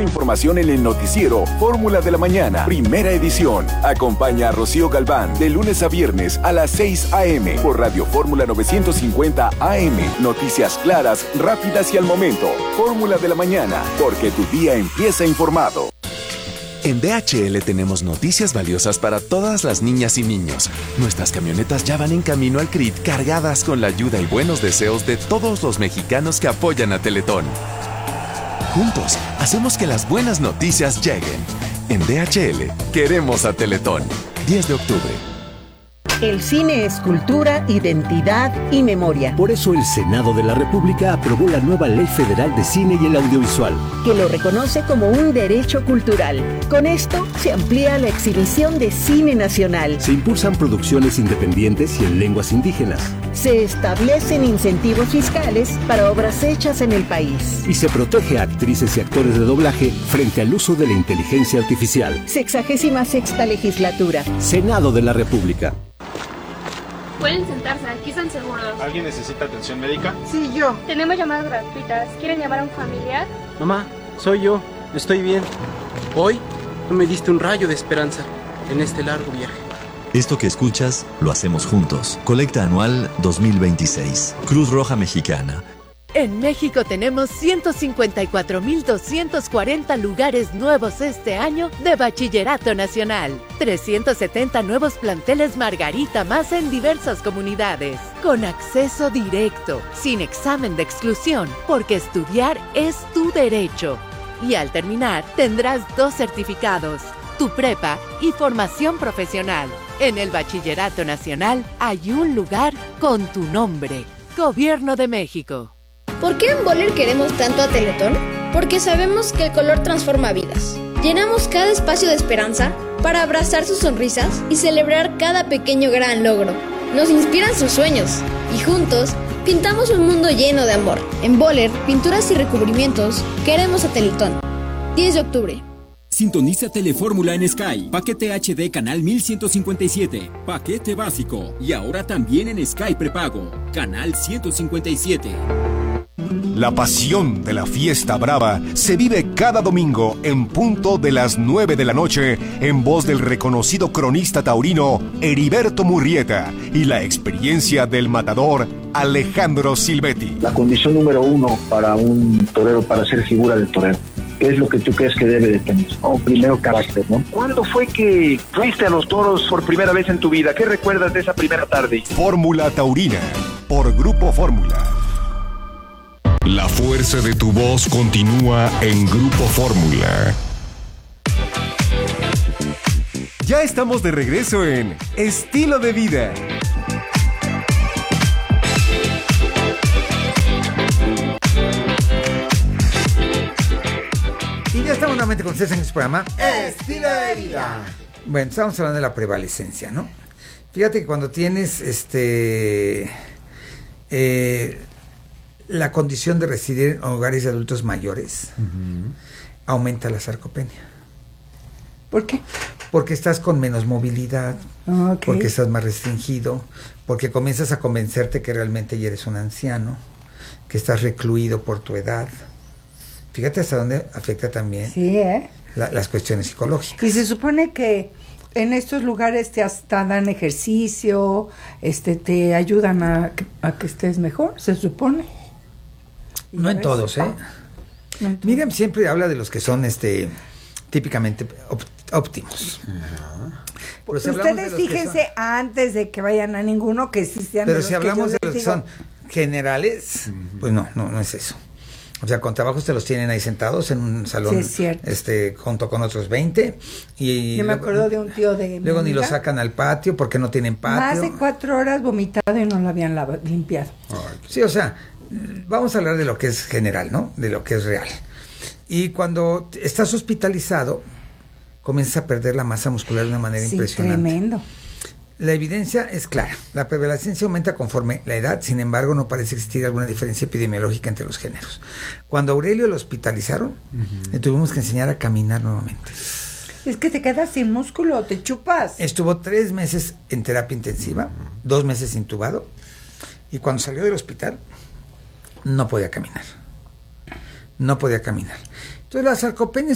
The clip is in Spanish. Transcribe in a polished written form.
información en el noticiero Fórmula de la Mañana, primera edición. Acompaña a Rocío Galván de lunes a viernes a las 6 a.m. por Radio Fórmula 950 AM. Noticias claras, rápidas y al momento. Fórmula de la Mañana, porque tu día empieza informado. En DHL tenemos noticias valiosas para todas las niñas y niños. Nuestras camionetas ya van en camino al CRIT cargadas con la ayuda y buenos deseos de todos los mexicanos que apoyan a Teletón. Juntos, hacemos que las buenas noticias lleguen. En DHL, queremos a Teletón. 10 de octubre. El cine es cultura, identidad y memoria. Por eso el Senado de la República aprobó la nueva Ley Federal de Cine y el Audiovisual, que lo reconoce como un derecho cultural. Con esto se amplía la exhibición de cine nacional. Se impulsan producciones independientes y en lenguas indígenas. Se establecen incentivos fiscales para obras hechas en el país. Y se protege a actrices y actores de doblaje frente al uso de la inteligencia artificial. 66ª legislatura. Senado de la República. Pueden sentarse, aquí están seguros. ¿Alguien necesita atención médica? Sí, yo. Tenemos llamadas gratuitas. ¿Quieren llamar a un familiar? Mamá, soy yo. Estoy bien. Hoy tú me diste un rayo de esperanza en este largo viaje. Esto que escuchas, lo hacemos juntos. Colecta anual 2026. Cruz Roja Mexicana. En México tenemos 154,240 lugares nuevos este año de Bachillerato Nacional. 370 nuevos planteles Margarita más en diversas comunidades. Con acceso directo, sin examen de exclusión, porque estudiar es tu derecho. Y al terminar, tendrás 2 certificados, tu prepa y formación profesional. En el Bachillerato Nacional hay un lugar con tu nombre. Gobierno de México. ¿Por qué en Boller queremos tanto a Teletón? Porque sabemos que el color transforma vidas. Llenamos cada espacio de esperanza para abrazar sus sonrisas y celebrar cada pequeño gran logro. Nos inspiran sus sueños y juntos pintamos un mundo lleno de amor. En Boller, pinturas y recubrimientos, queremos a Teletón. 10 de octubre. Sintoniza Telefórmula en Sky. Paquete HD canal 1157. Paquete básico. Y ahora también en Sky prepago. Canal 157. La pasión de la fiesta brava se vive cada domingo en punto de las 9 de la noche en voz del reconocido cronista taurino Heriberto Murrieta y la experiencia del matador Alejandro Silvetti. La condición número 1 para un torero, para ser figura del torero, ¿qué es lo que tú crees que debe de tener? Primero, carácter, ¿no? ¿Cuándo fue que fuiste a los toros por primera vez en tu vida? ¿Qué recuerdas de esa primera tarde? Fórmula Taurina, por Grupo Fórmula. La fuerza de tu voz continúa en Grupo Fórmula. Ya estamos de regreso en Estilo de Vida. Y ya estamos nuevamente con ustedes en este programa Estilo de Vida. Bueno, estamos hablando de la prevalecencia, ¿no? Fíjate que cuando tienes la condición de residir en hogares de adultos mayores, aumenta la sarcopenia. ¿Por qué? Porque estás con menos movilidad, porque estás más restringido, porque comienzas a convencerte que realmente ya eres un anciano, que estás recluido por tu edad. Fíjate hasta dónde afecta también las cuestiones psicológicas. Y se supone que en estos lugares te hasta dan ejercicio, te ayudan a que estés mejor, se supone. No en todos, Miriam siempre habla de los que son típicamente óptimos. Pues ustedes fíjense antes de que vayan a ninguno que sí sean. Pero si hablamos de los que son generales, pues no es eso. O sea, con trabajos te los tienen ahí sentados en un salón, junto con otros 20. Y yo me acuerdo de un tío de luego ni lo sacan al patio porque no tienen patio. Más de 4 horas vomitado y no lo habían limpiado. Sí, o sea, vamos a hablar de lo que es general, ¿no? De lo que es real. Y cuando estás hospitalizado, comienzas a perder la masa muscular de una manera impresionante. Tremendo. La evidencia es clara. La prevalecencia aumenta conforme la edad, sin embargo, no parece existir alguna diferencia epidemiológica entre los géneros. Cuando a Aurelio lo hospitalizaron, le tuvimos que enseñar a caminar nuevamente. Es que te quedas sin músculo, te chupas. Estuvo 3 meses en terapia intensiva, 2 meses intubado, y cuando salió del hospital, no podía caminar. Entonces la sarcopenia